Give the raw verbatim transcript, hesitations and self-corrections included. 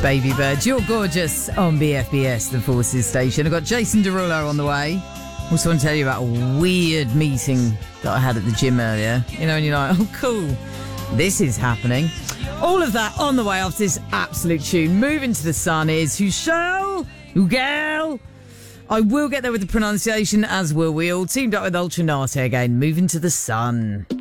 Baby Bird, you're gorgeous on B F B S, the Forces station. I've got Jason Derulo on the way. Also want to tell you about a weird meeting that I had at the gym earlier. You know, and you're like, oh, cool, this is happening. All of that on the way after this absolute tune. Moving to the Sun is Hushel, Hugel. I will get there with the pronunciation, as will we all. Teamed up with Ultra Nate again. Moving to the Sun.